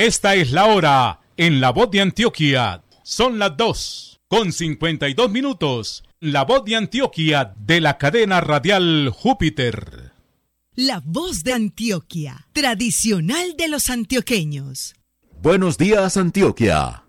Esta es la hora en La Voz de Antioquia. Son las 2:52. La Voz de Antioquia de la cadena radial Júpiter. La Voz de Antioquia, tradicional de los antioqueños. Buenos días, Antioquia.